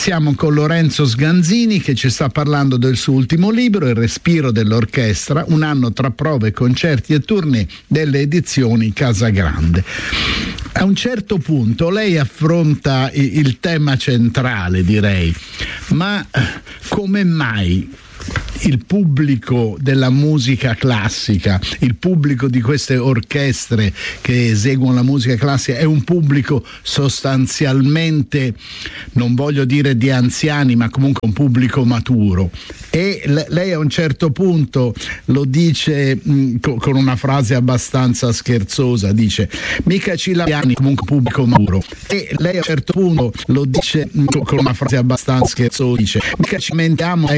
Siamo con Lorenzo Sganzini che ci sta parlando del suo ultimo libro, Il respiro dell'orchestra, un anno tra prove, concerti e tournée delle edizioni Casagrande. A un certo punto lei affronta il tema centrale, direi, ma come mai il pubblico della musica classica, il pubblico di queste orchestre che eseguono la musica classica è un pubblico sostanzialmente, non voglio dire di anziani, ma comunque un pubblico maturo? E lei a un certo punto lo dice con una frase abbastanza scherzosa, dice: mica ci lamentiamo, comunque pubblico maturo. E lei a un certo punto lo dice con una frase abbastanza scherzosa, dice: mica ci lamentiamo,